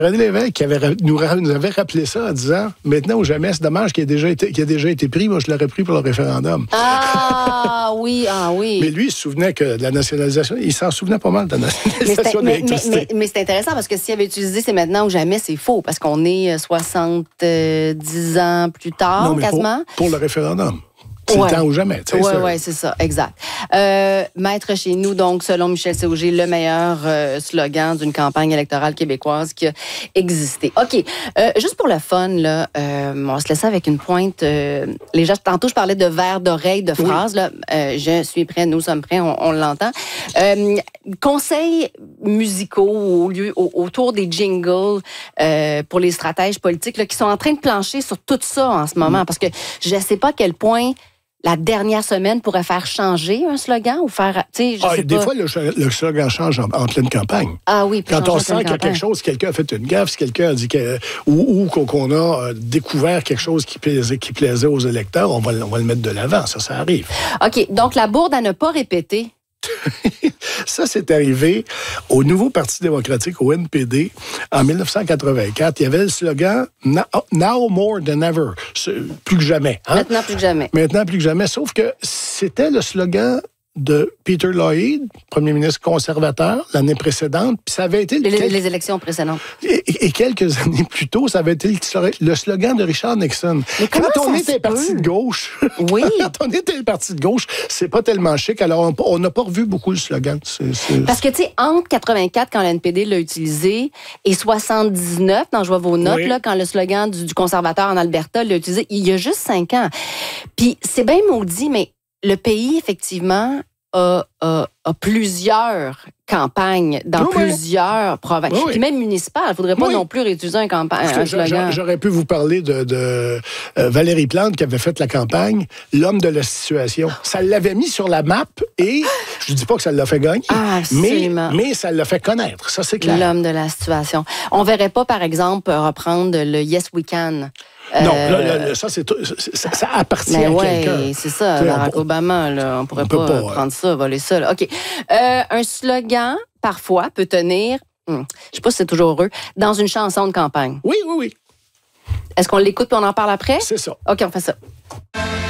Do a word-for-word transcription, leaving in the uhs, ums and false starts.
René Lévesque qui avait, nous, nous avait rappelé ça en disant « Maintenant ou jamais, c'est dommage qu'il ait déjà été, qu'il ait déjà été pris. Moi, je l'aurais pris pour le référendum. » Ah oui, ah oui. Mais lui, il se souvenait que de la nationalisation, il s'en souvenait pas mal de la nationalisation mais de l'électricité. Mais, mais, mais, mais c'est intéressant parce que s'il avait utilisé « c'est maintenant ou jamais », c'est faux parce qu'on est soixante-dix ans plus tard, non, mais quasiment. Pour, pour le référendum. C'est ouais. le temps ou jamais. Oui, oui, c'est ça, exact. Euh, Maître chez nous, donc, selon Michel Sauger, le meilleur euh, slogan d'une campagne électorale québécoise qui a existé. OK, euh, juste pour le fun, là, euh, on va se laisser avec une pointe. Euh, les gens, tantôt, je parlais de verre d'oreille, de phrases. Oui. Là, euh, je suis prêt, nous sommes prêts, on, on l'entend. Euh, conseils musicaux au lieu, au, autour des jingles euh, pour les stratèges politiques là, qui sont en train de plancher sur tout ça en ce moment. Mm. Parce que je ne sais pas à quel point la dernière semaine pourrait faire changer un slogan ou faire, tu sais, je ah, sais des pas. fois, le, le slogan change en, en pleine campagne. Ah oui, quand on sent qu'il y a quelque chose, quelqu'un a fait une gaffe, si quelqu'un a dit que, ou, ou qu'on a découvert quelque chose qui plaisait, qui plaisait aux électeurs, on va, on va le mettre de l'avant. Ça, ça arrive. OK. Donc, la bourde à ne pas répéter. Ça, c'est arrivé au nouveau Parti démocratique, au N P D, en dix-neuf cent quatre-vingt-quatre. Il y avait le slogan « Now more than ever », plus que jamais. Hein? Maintenant plus que jamais. Maintenant plus que jamais, sauf que c'était le slogan de Peter Lloyd, premier ministre conservateur, l'année précédente. Puis ça avait été... Les, quel... les élections précédentes. Et, et quelques années plus tôt, ça avait été le slogan de Richard Nixon. Mais quand on était parti de gauche, oui. quand on était parti de gauche, c'est pas tellement chic. Alors, on n'a pas revu beaucoup le slogan. C'est, c'est... Parce que, tu sais, entre quatre-vingt-quatre, quand le N P D l'a utilisé, et soixante-dix-neuf, dans Je vois vos notes, oui. là, quand le slogan du, du conservateur en Alberta l'a utilisé, il y a juste cinq ans. Puis, c'est bien maudit, mais le pays, effectivement, a, a, a plusieurs campagnes dans oui, plusieurs oui. provinces. Oui. Puis même municipales. Il ne faudrait pas oui. non plus réutiliser un, campagne, un slogan. J'aurais pu vous parler de, de euh, Valérie Plante qui avait fait la campagne « L'homme de la situation ». Ça l'avait mis sur la map et je ne dis pas que ça l'a fait gagner, ah, mais, mais ça l'a fait connaître. Ça, c'est clair. L'homme de la situation. On ne verrait pas, par exemple, reprendre le « Yes, we can ». Non, euh... là, là, ça, c'est, ça, ça appartient mais à ouais, quelqu'un. c'est ça, Barack Obama, là, on ne pourrait on pas, pas prendre ouais. ça, voler ça. Là. OK. Euh, un slogan, parfois, peut tenir, hmm, je ne sais pas si c'est toujours heureux, dans une chanson de campagne. Oui, oui, oui. Est-ce qu'on l'écoute et on en parle après? C'est ça. OK, on fait ça.